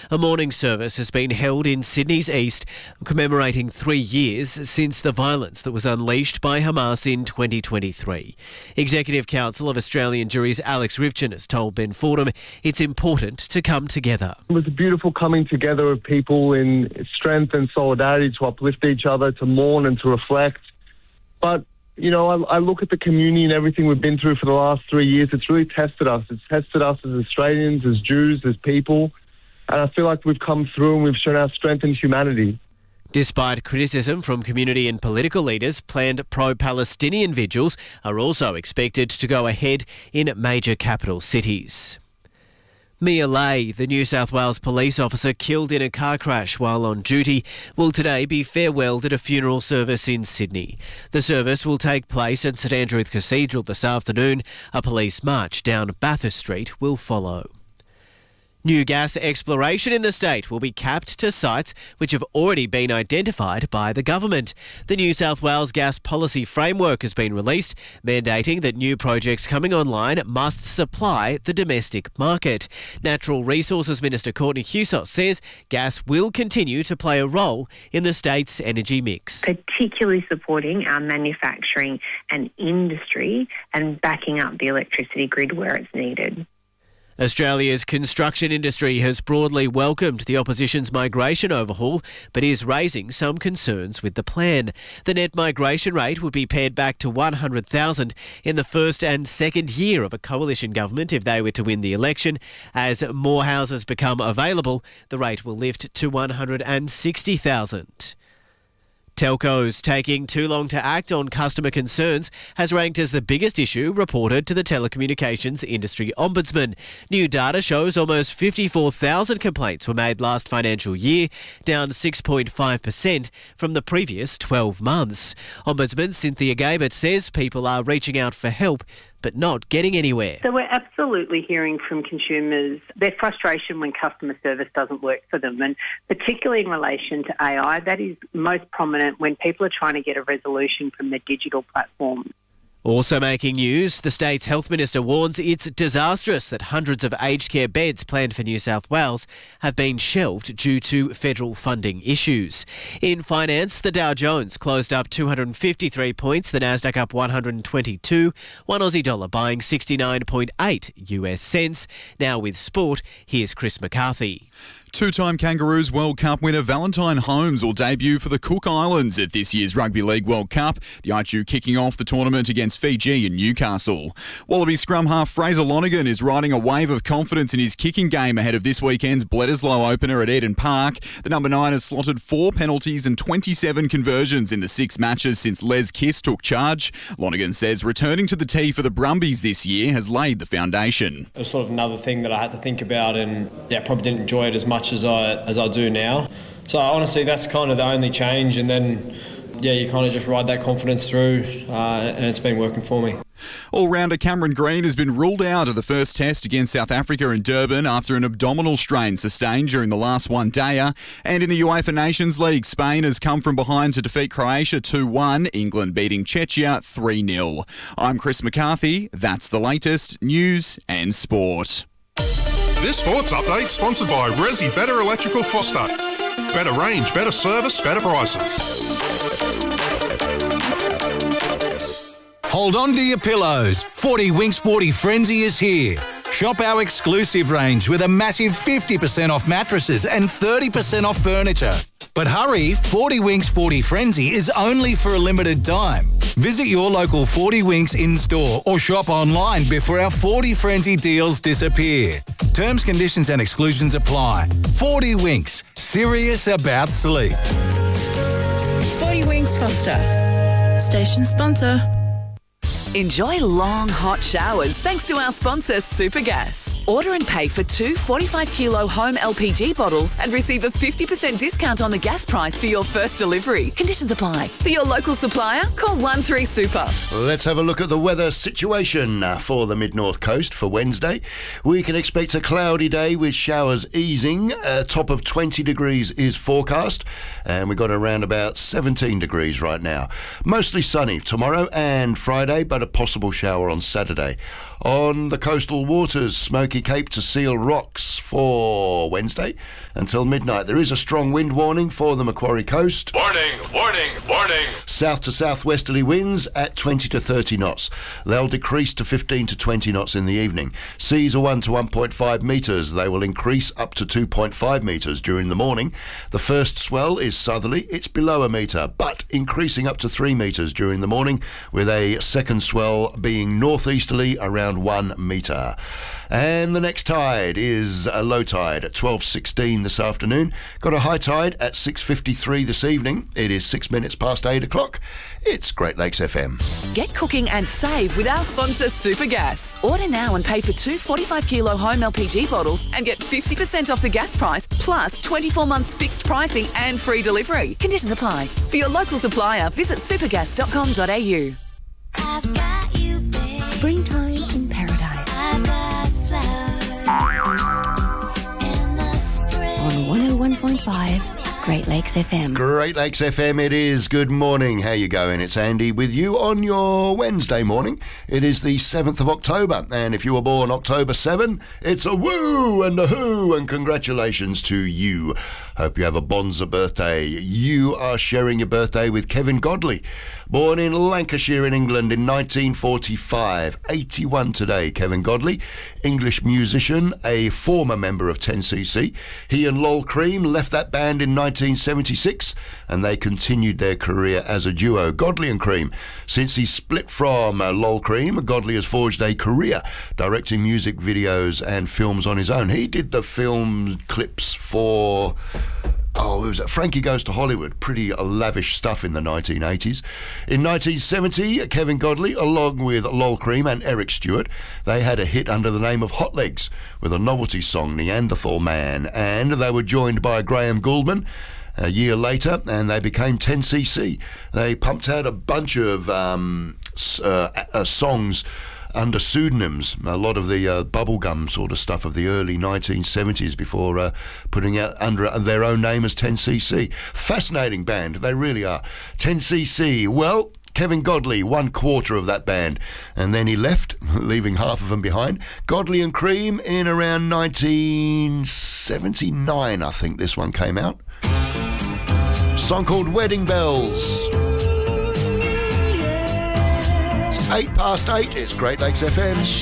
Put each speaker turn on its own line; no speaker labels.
A morning service has been held in Sydney's east, commemorating 3 years since the violence that was unleashed by Hamas in 2023. Executive Council of Australian Juries Alex Rivchin has told Ben Fordham it's important to come together.
It was a beautiful coming together of people in strength and solidarity to uplift each other, to mourn and to reflect. But, you know, I look at the community and everything we've been through for the last 3 years. It's really tested us. It's tested us as Australians, as Jews, as people. And I feel like we've come through and we've shown our strength and humanity.
Despite criticism from community and political leaders, planned pro-Palestinian vigils are also expected to go ahead in major capital cities. Mia Lay, the New South Wales police officer killed in a car crash while on duty, will today be farewelled at a funeral service in Sydney. The service will take place at St Andrew's Cathedral this afternoon. A police march down Bathurst Street will follow. New gas exploration in the state will be capped to sites which have already been identified by the government. The New South Wales Gas Policy Framework has been released, mandating that new projects coming online must supply the domestic market. Natural Resources Minister Courtney Hewsott says gas will continue to play a role in the state's energy mix.
Particularly supporting our manufacturing and industry and backing up the electricity grid where it's needed.
Australia's construction industry has broadly welcomed the opposition's migration overhaul, but is raising some concerns with the plan. The net migration rate would be pared back to 100,000 in the first and second year of a coalition government if they were to win the election. As more houses become available, the rate will lift to 160,000. Telcos taking too long to act on customer concerns has ranked as the biggest issue reported to the Telecommunications Industry Ombudsman. New data shows almost 54,000 complaints were made last financial year, down 6.5% from the previous 12 months. Ombudsman Cynthia Gabert says people are reaching out for help but not getting anywhere.
So we're absolutely hearing from consumers their frustration when customer service doesn't work for them, and particularly in relation to AI, that is most prominent when people are trying to get a resolution from their digital platforms.
Also making news, the state's health minister warns it's disastrous that hundreds of aged care beds planned for New South Wales have been shelved due to federal funding issues. In finance, the Dow Jones closed up 253 points, the Nasdaq up 122, one Aussie dollar buying 69.8 US cents. Now with sport, here's Chris McCarthy.
Two-time Kangaroos World Cup winner Valentine Holmes will debut for the Cook Islands at this year's Rugby League World Cup. The ITU kicking off the tournament against Fiji in Newcastle. Wallaby scrum half Fraser Lonergan is riding a wave of confidence in his kicking game ahead of this weekend's Bledisloe opener at Eden Park. The number 9 has slotted 4 penalties and 27 conversions in the 6 matches since Les Kiss took charge. Lonergan says returning to the tee for the Brumbies this year has laid the foundation.
It was sort of another thing that I had to think about, and probably didn't enjoy it as much as I do now. So honestly, that's kind of the only change, and then you kind of just ride that confidence through, and it's been working for me.
All-rounder Cameron Green has been ruled out of the first test against South Africa in Durban after an abdominal strain sustained during the last one-dayer. And in the UEFA Nations League, Spain has come from behind to defeat Croatia 2-1, England beating Czechia 3-0. I'm Chris McCarthy. That's the latest news and sport.
This sports update sponsored by Resi Better Electrical Foster. Better range, better service, better prices.
Hold on to your pillows. 40 Winks 40 Frenzy is here. Shop our exclusive range with a massive 50% off mattresses and 30% off furniture. But hurry, 40 Winks 40 Frenzy is only for a limited time. Visit your local 40 Winks in-store or shop online before our 40 Frenzy deals disappear. Terms, conditions and exclusions apply. 40 Winks, serious about sleep.
40 Winks Foster, station sponsor.
Enjoy long, hot showers thanks to our sponsor, Supergas. Order and pay for 2 45-kilo home LPG bottles and receive a 50% discount on the gas price for your first delivery. Conditions apply. For your local supplier, call 13-SUPER.
Let's have a look at the weather situation for the mid-north coast for Wednesday. We can expect a cloudy day with showers easing. A top of 20 degrees is forecast, and we've got around about 17 degrees right now. Mostly sunny tomorrow and Friday, but a possible shower on Saturday. On the coastal waters, Smoky Cape to Seal Rocks for Wednesday until midnight. There is a strong wind warning for the Macquarie coast.
Warning, warning, warning.
South to southwesterly winds at 20 to 30 knots. They'll decrease to 15 to 20 knots in the evening. Seas are 1 to 1.5 metres. They will increase up to 2.5 metres during the morning. The first swell is southerly. It's below a metre, but increasing up to 3 metres during the morning, with a second swell being northeasterly around 1 metre. And the next tide is a low tide at 12:16 this afternoon. Got a high tide at 6:53 this evening. It is 6 minutes past 8 o'clock. It's Great Lakes FM.
Get cooking and save with our sponsor Supergas. Order now and pay for 2 45-kilo home LPG bottles and get 50% off the gas price, plus 24 months fixed pricing and free delivery. Conditions apply. For your local supplier, visit supergas.com.au.
I've got you, babe.
Springtime in paradise.
I've got flowers in the spring.
On 101.5 Great Lakes FM.
Great Lakes FM it is. Good morning. How you going? It's Andy with you on your Wednesday morning. It is the 7th of October, and if you were born October 7, it's a woo and a hoo, and congratulations to you. Hope you have a bonza birthday. You are sharing your birthday with Kevin Godley. Born in Lancashire in England in 1945. 81 today, Kevin Godley. English musician, a former member of 10cc. He and Lol Cream left that band in 1976 and they continued their career as a duo, Godley and Cream. Since he split from Lol Cream, Godley has forged a career directing music videos and films on his own. He did the film clips for... it was Frankie Goes to Hollywood. Pretty lavish stuff in the 1980s. In 1970, Kevin Godley, along with Lol Cream and Eric Stewart, they had a hit under the name of Hot Legs with a novelty song, Neanderthal Man, and they were joined by Graham Gouldman a year later, and they became 10cc. They pumped out a bunch of songs under pseudonyms, a lot of the bubblegum sort of stuff of the early 1970s before putting out under their own name as 10cc. Fascinating band, they really are. 10cc, well, Kevin Godley, 1/4 of that band, and then he left, leaving half of them behind. Godley and Cream in around 1979, I think this one came out. Song called Wedding Bells. 8 past 8, it's Great Lakes FM.